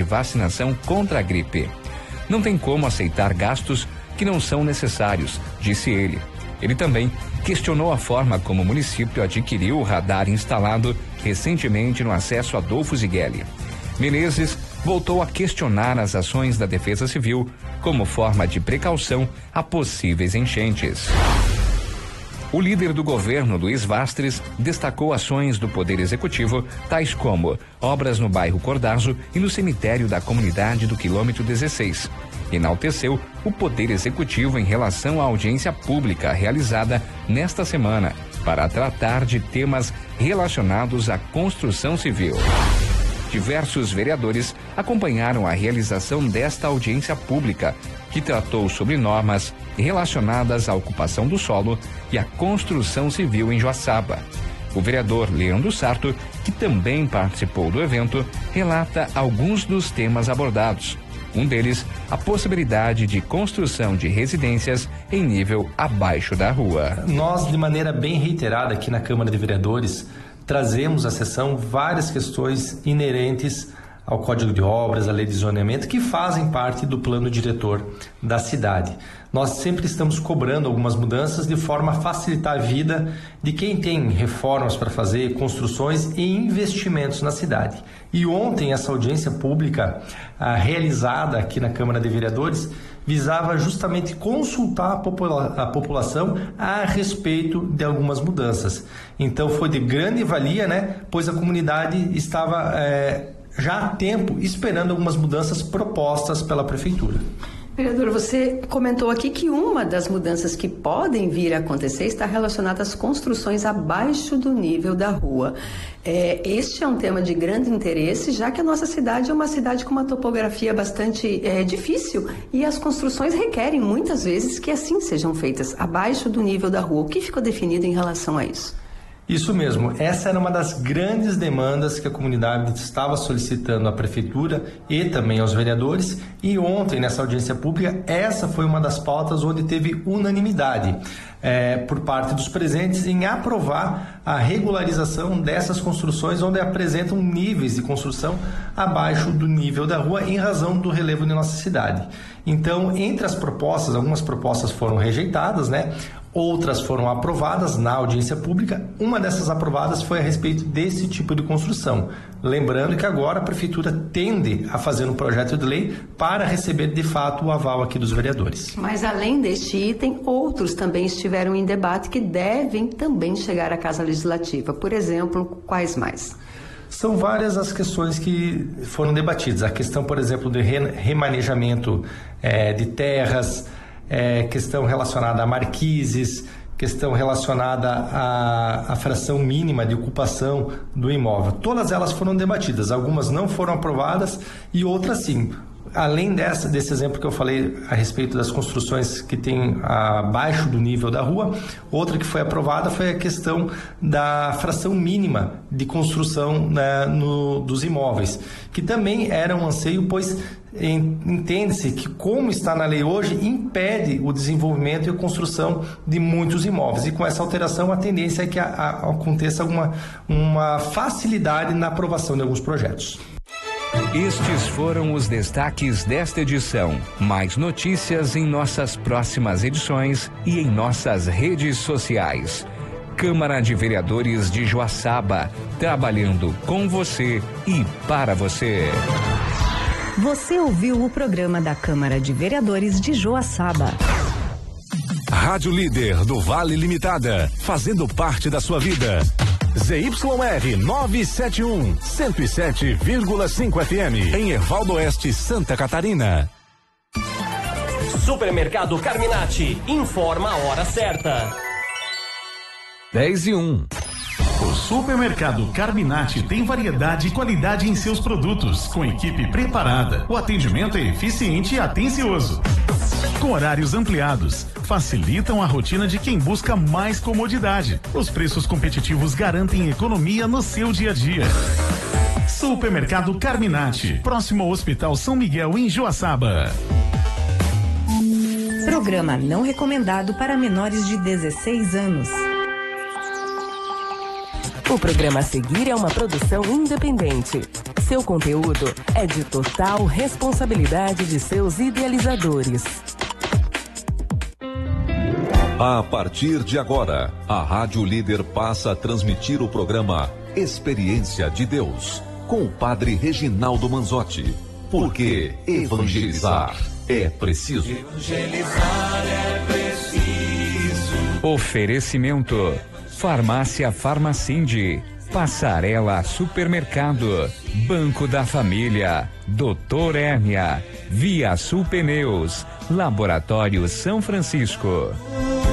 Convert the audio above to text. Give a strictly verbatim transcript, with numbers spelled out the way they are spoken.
vacinação contra a gripe. Não tem como aceitar gastos que não são necessários, disse ele. Ele também questionou a forma como o município adquiriu o radar instalado recentemente no acesso Adolfo Zigueli. Menezes voltou a questionar as ações da Defesa Civil como forma de precaução a possíveis enchentes. O líder do governo, Luiz Vastres, destacou ações do Poder Executivo, tais como obras no bairro Cordazo e no cemitério da comunidade do quilômetro dezesseis. Enalteceu o Poder Executivo em relação à audiência pública realizada nesta semana para tratar de temas relacionados à construção civil. Diversos vereadores acompanharam a realização desta audiência pública, que tratou sobre normas relacionadas à ocupação do solo e à construção civil em Joaçaba. O vereador Leandro Sarto, que também participou do evento, relata alguns dos temas abordados. Um deles, a possibilidade de construção de residências em nível abaixo da rua. Nós, de maneira bem reiterada aqui na Câmara de Vereadores, trazemos à sessão várias questões inerentes ao Código de Obras, à Lei de Zoneamento, que fazem parte do plano diretor da cidade. Nós sempre estamos cobrando algumas mudanças de forma a facilitar a vida de quem tem reformas para fazer, construções e investimentos na cidade. E ontem essa audiência pública ah, realizada aqui na Câmara de Vereadores visava justamente consultar a, popula- a população a respeito de algumas mudanças. Então foi de grande valia, né? Pois a comunidade estava é, já há tempo esperando algumas mudanças propostas pela Prefeitura. Vereador, você comentou aqui que uma das mudanças que podem vir a acontecer está relacionada às construções abaixo do nível da rua. É, este é um tema de grande interesse, já que a nossa cidade é uma cidade com uma topografia bastante é, difícil e as construções requerem muitas vezes que assim sejam feitas, abaixo do nível da rua. O que ficou definido em relação a isso? Isso mesmo, essa era uma das grandes demandas que a comunidade estava solicitando à Prefeitura e também aos vereadores, e ontem nessa audiência pública essa foi uma das pautas onde teve unanimidade é, por parte dos presentes em aprovar a regularização dessas construções onde apresentam níveis de construção abaixo do nível da rua em razão do relevo de nossa cidade. Então, entre as propostas, algumas propostas foram rejeitadas, né? Outras foram aprovadas na audiência pública. Uma dessas aprovadas foi a respeito desse tipo de construção. Lembrando que agora a Prefeitura tende a fazer um projeto de lei para receber de fato o aval aqui dos vereadores. Mas além deste item, outros também estiveram em debate que devem também chegar à Casa Legislativa. Por exemplo, quais mais? São várias as questões que foram debatidas. A questão, por exemplo, de remanejamento é, de terras, É, questão relacionada a marquises, questão relacionada à, à fração mínima de ocupação do imóvel. Todas elas foram debatidas, algumas não foram aprovadas e outras sim. Além dessa, desse exemplo que eu falei a respeito das construções que tem abaixo do nível da rua, outra que foi aprovada foi a questão da fração mínima de construção, né, no, dos imóveis, que também era um anseio, pois entende-se que, como está na lei hoje, impede o desenvolvimento e a construção de muitos imóveis. E com essa alteração, a tendência é que a, a, aconteça uma, uma facilidade na aprovação de alguns projetos. Estes foram os destaques desta edição. Mais notícias em nossas próximas edições e em nossas redes sociais. Câmara de Vereadores de Joaçaba, trabalhando com você e para você. Você ouviu o programa da Câmara de Vereadores de Joaçaba. Rádio Líder do Vale Limitada, fazendo parte da sua vida. Z Y R novecentos e setenta e um, cento e sete vírgula cinco F M, em Ervaldo Oeste, Santa Catarina. Supermercado Carminati informa a hora certa. dez e um. O Supermercado Carminati tem variedade e qualidade em seus produtos, com equipe preparada. O atendimento é eficiente e atencioso. Com horários ampliados, facilitam a rotina de quem busca mais comodidade. Os preços competitivos garantem economia no seu dia a dia. Supermercado Carminati, próximo ao Hospital São Miguel, em Joaçaba. Programa não recomendado para menores de dezesseis anos. O programa a seguir é uma produção independente. seu conteúdo é de total responsabilidade de seus idealizadores. A partir de agora, a Rádio Líder passa a transmitir o programa Experiência de Deus, com o Padre Reginaldo Manzotti. Porque evangelizar é preciso. Evangelizar é preciso. Oferecimento: Farmácia Farmacinde, Passarela Supermercado, Banco da Família, Doutor Hérnia, Via Sul Pneus, Laboratório São Francisco.